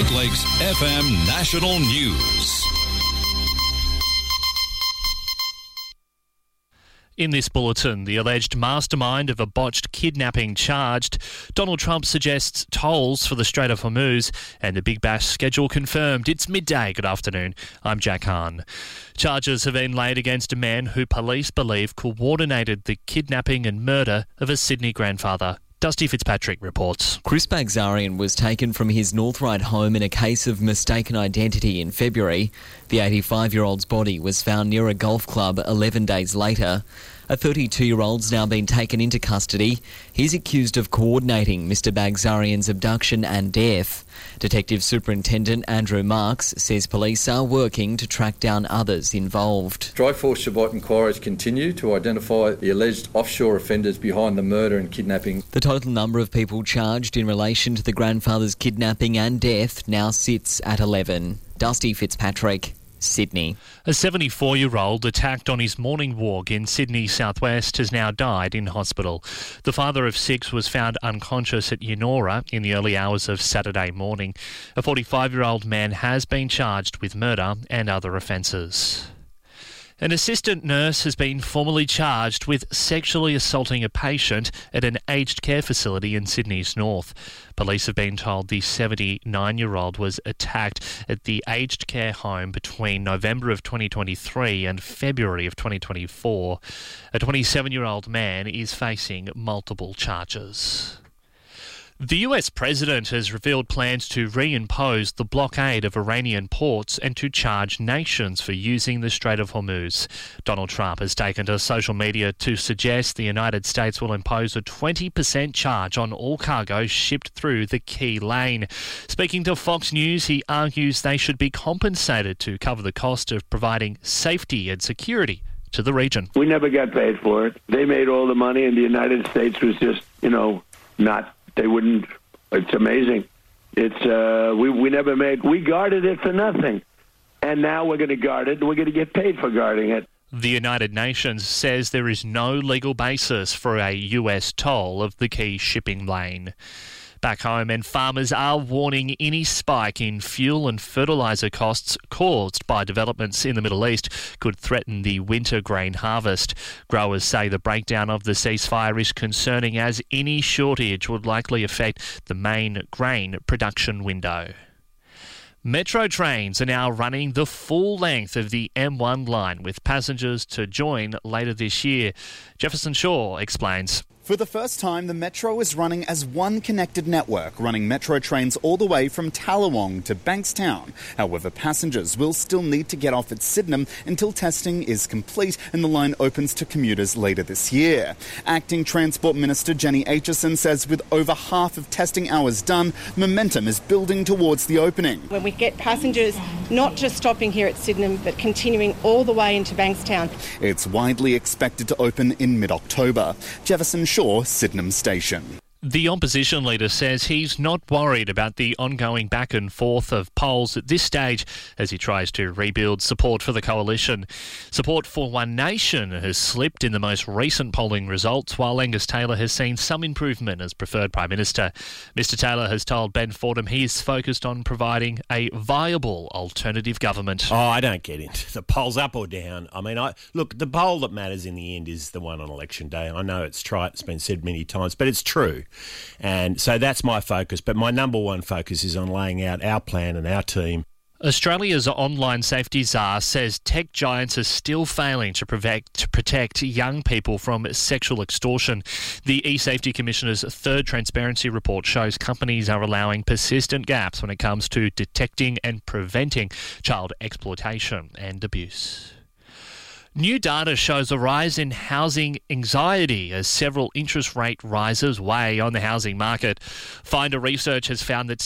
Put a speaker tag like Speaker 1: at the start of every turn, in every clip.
Speaker 1: Great Lakes FM National News.
Speaker 2: In this bulletin, the alleged mastermind of a botched kidnapping charged. Donald Trump suggests tolls for the Strait of Hormuz, and the Big Bash schedule confirmed. It's midday. Good afternoon. I'm Jack Hahn. Charges have been laid against a man who police believe coordinated the kidnapping and murder of a Sydney grandfather. Dusty Fitzpatrick reports.
Speaker 3: Chris Bagzarian was taken from his North Ryde home in a case of mistaken identity in February. The 85-year-old's body was found near a golf club 11 days later. A 32-year-old's now been taken into custody. He's accused of coordinating Mr Bagzarian's abduction and death. Detective Superintendent Andrew Marks says police are working to track down others involved.
Speaker 4: Dry Force Shabbat inquiries continue to identify the alleged offshore offenders behind the murder and kidnapping.
Speaker 3: The total number of people charged in relation to the grandfather's kidnapping and death now sits at 11. Dusty Fitzpatrick, Sydney.
Speaker 2: A 74-year-old attacked on his morning walk in Sydney southwest has now died in hospital. The father of 6 was found unconscious at Yennora in the early hours of Saturday morning. A 45-year-old man has been charged with murder and other offences. An assistant nurse has been formally charged with sexually assaulting a patient at an aged care facility in Sydney's north. Police have been told the 79-year-old was attacked at the aged care home between November of 2023 and February of 2024. A 27-year-old man is facing multiple charges. The US president has revealed plans to reimpose the blockade of Iranian ports and to charge nations for using the Strait of Hormuz. Donald Trump has taken to social media to suggest the United States will impose a 20% charge on all cargo shipped through the key lane. Speaking to Fox News, he argues they should be compensated to cover the cost of providing safety and security to the region.
Speaker 5: We never got paid for it. They made all the money and the United States was just, not. They wouldn't. It's amazing. It's we never made. We guarded it for nothing, and now we're going to guard it. And we're going to get paid for guarding it.
Speaker 2: The United Nations says there is no legal basis for a US toll of the key shipping lane. Back home, and farmers are warning any spike in fuel and fertiliser costs caused by developments in the Middle East could threaten the winter grain harvest. Growers say the breakdown of the ceasefire is concerning, as any shortage would likely affect the main grain production window. Metro trains are now running the full length of the M1 line, with passengers to join later this year. Jefferson Shaw explains.
Speaker 6: For the first time, the Metro is running as one connected network, running Metro trains all the way from Tallawong to Bankstown. However, passengers will still need to get off at Sydenham until testing is complete and the line opens to commuters later this year. Acting Transport Minister Jenny Aitchison says with over half of testing hours done, momentum is building towards the opening.
Speaker 7: When we get passengers not just stopping here at Sydenham, but continuing all the way into Bankstown.
Speaker 6: It's widely expected to open in mid-October. Jefferson Shaw, Sydenham Station.
Speaker 2: The opposition leader says he's not worried about the ongoing back and forth of polls at this stage as he tries to rebuild support for the coalition. Support for One Nation has slipped in the most recent polling results, while Angus Taylor has seen some improvement as preferred Prime Minister. Mr Taylor has told Ben Fordham he is focused on providing a viable alternative government.
Speaker 8: Oh, I don't get into the polls up or down. I mean, look, the poll that matters in the end is the one on election day. I know it's trite, it's been said many times, but it's true. And so that's my focus. But my number one focus is on laying out our plan and our team.
Speaker 2: Australia's online safety czar says tech giants are still failing to protect young people from sexual extortion. The eSafety Commissioner's third transparency report shows companies are allowing persistent gaps when it comes to detecting and preventing child exploitation and abuse. New data shows a rise in housing anxiety as several interest rate rises weigh on the housing market. Finder Research has found that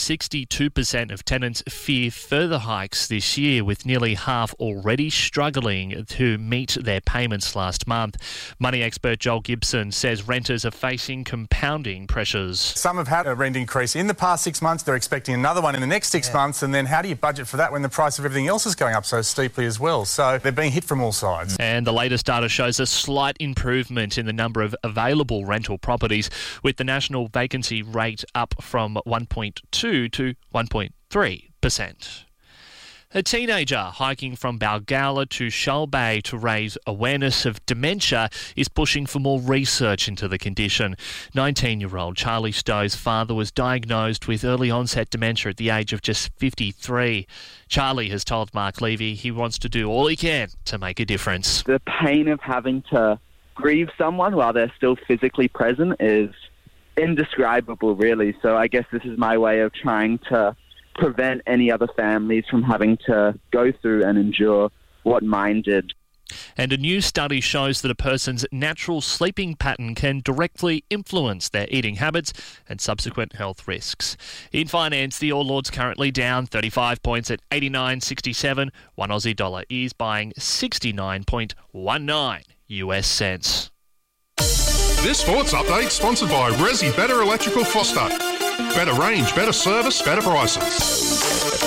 Speaker 2: 62% of tenants fear further hikes this year, with nearly half already struggling to meet their payments last month. Money expert Joel Gibson says renters are facing compounding pressures.
Speaker 9: Some have had a rent increase in the past 6 months. They're expecting another one in the next 6 months. And then how do you budget for that when the price of everything else is going up so steeply as well? So they're being hit from all sides.
Speaker 2: And the latest data shows a slight improvement in the number of available rental properties, with the national vacancy rate up from 1.2 to 1.2%. 3%. A teenager hiking from Balgowlah to Shoal Bay to raise awareness of dementia is pushing for more research into the condition. 19-year-old Charlie Stowe's father was diagnosed with early onset dementia at the age of just 53. Charlie has told Mark Levy he wants to do all he can to make a difference.
Speaker 10: The pain of having to grieve someone while they're still physically present is indescribable, really. So I guess this is my way of trying to prevent any other families from having to go through and endure what mine did.
Speaker 2: And a new study shows that a person's natural sleeping pattern can directly influence their eating habits and subsequent health risks. In finance, the All Lords currently down 35 points at 89.67. One Aussie dollar is buying 69.19 US cents.
Speaker 11: This sports update sponsored by Resi Better Electrical Foster. Better range, better service, better prices.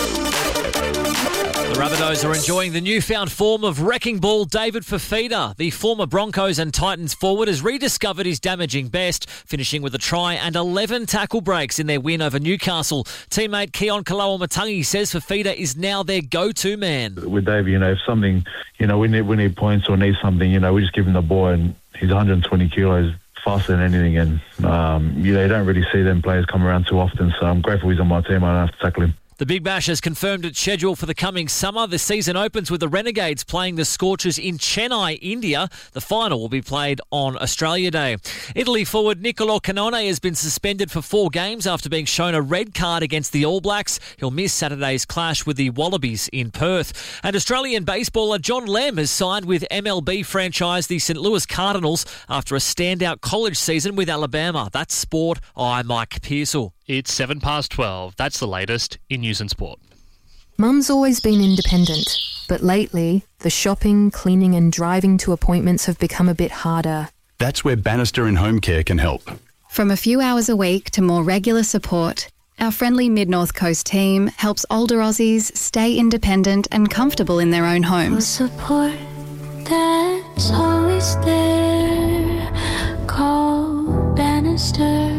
Speaker 12: The Rabbitohs are enjoying the newfound form of wrecking ball David Fifita. The former Broncos and Titans forward has rediscovered his damaging best, finishing with a try and 11 tackle breaks in their win over Newcastle. Teammate Keon Kalauamatangi says Fifita is now their go-to man.
Speaker 13: With David, if something, we need points or need something, we just give him the ball, and he's 120 kilos. Faster than anything, and you don't really see them players come around too often, so I'm grateful he's on my team. I don't have to tackle him.
Speaker 12: The Big Bash has confirmed its schedule for the coming summer. The season opens with the Renegades playing the Scorchers in Chennai, India. The final will be played on Australia Day. Italy forward Nicolo Cannone has been suspended for 4 games after being shown a red card against the All Blacks. He'll miss Saturday's clash with the Wallabies in Perth. And Australian baseballer John Lem has signed with MLB franchise the St. Louis Cardinals after a standout college season with Alabama. That's sport. I'm Mike Pearsall.
Speaker 2: It's 12:07. That's the latest in news and sport.
Speaker 14: Mum's always been independent, but lately, the shopping, cleaning and driving to appointments have become a bit harder.
Speaker 15: That's where Bannister and Home Care can help.
Speaker 16: From a few hours a week to more regular support, our friendly Mid-North Coast team helps older Aussies stay independent and comfortable in their own homes.
Speaker 17: Support that's always there. Call Bannister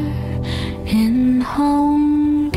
Speaker 17: in Home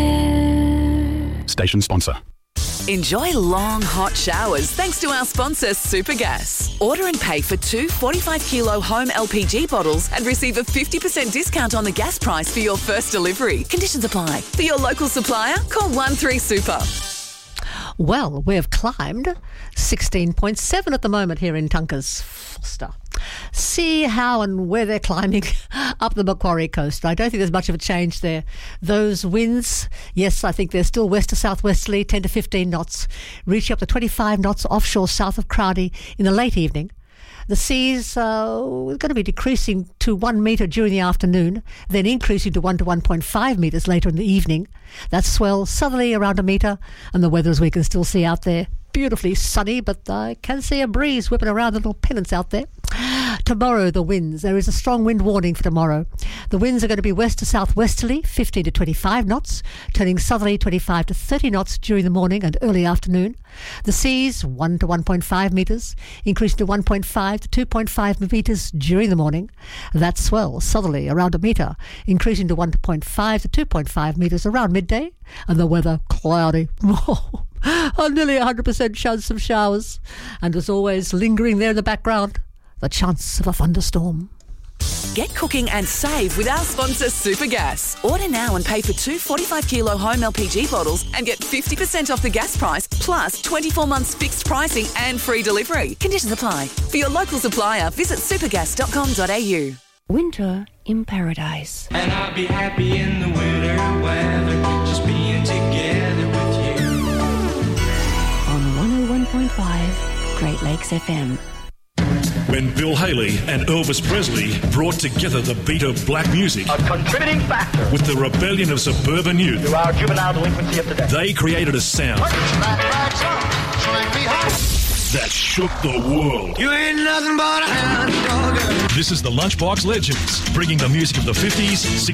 Speaker 17: Care.
Speaker 15: Station sponsor.
Speaker 18: Enjoy long, hot showers thanks to our sponsor, Supergas. Order and pay for 2 45-kilo home LPG bottles and receive a 50% discount on the gas price for your first delivery. Conditions apply. For your local supplier, call 13-SUPER.
Speaker 19: Well, we've climbed 16.7 at the moment here in Tunkers Foster. See how and where they're climbing up the Macquarie coast. I don't think there's much of a change there. Those winds, yes, I think they're still west to southwesterly, 10 to 15 knots, reaching up to 25 knots offshore south of Crowdy in the late evening. The seas are going to be decreasing to 1 metre during the afternoon, then increasing to 1 to 1.5 metres later in the evening. That swell southerly around a metre, and the weather, as we can still see out there, beautifully sunny, but I can see a breeze whipping around the little pennants out there. Tomorrow, the winds. There is a strong wind warning for tomorrow. The winds are going to be west to southwesterly, 15 to 25 knots, turning southerly 25 to 30 knots during the morning and early afternoon. The seas, 1 to 1.5 metres, increasing to 1.5 to 2.5 metres during the morning. That swell, southerly, around a metre, increasing to 1.5 to 2.5 metres around midday. And the weather, cloudy. Nearly 100% chance of showers. And as always, lingering there in the background, the chance of a thunderstorm.
Speaker 18: Get cooking and save with our sponsor, Supergas. Order now and pay for 2 45-kilo home LPG bottles and get 50% off the gas price, plus 24 months fixed pricing and free delivery. Conditions apply. For your local supplier, visit supergas.com.au.
Speaker 14: Winter in paradise.
Speaker 20: And I'll be happy in the winter weather, just being together with you.
Speaker 14: On 101.5 Great Lakes FM.
Speaker 21: When Bill Haley and Elvis Presley brought together the beat of black music,
Speaker 22: a contributing factor,
Speaker 21: with the rebellion of suburban youth,
Speaker 22: to our juvenile delinquency of today,
Speaker 21: they created a sound that shook the world.
Speaker 20: You ain't nothing but a hound dog.
Speaker 21: This is the Lunchbox Legends, bringing the music of the 50s,